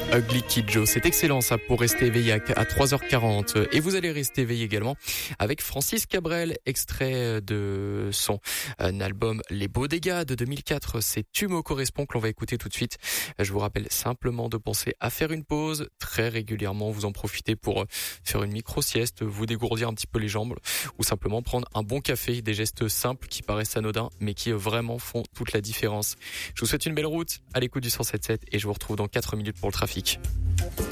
Ugly Kid Joe, c'est excellent ça pour rester éveillé à 3h40. Et vous allez rester éveillé également avec Francis Cabrel, extrait de son album Les Beaux Dégâts de 2004. C'est Tu me correspond que l'on va écouter tout de suite. Je vous rappelle simplement de penser à faire une pause très régulièrement. Vous en profitez pour faire une micro-sieste, vous dégourdir un petit peu les jambes ou simplement prendre un bon café. Des gestes simples qui paraissent anodins mais qui vraiment font toute la différence. Je vous souhaite une belle route à l'écoute du 107.7 et je vous retrouve dans 4 minutes pour le trafic.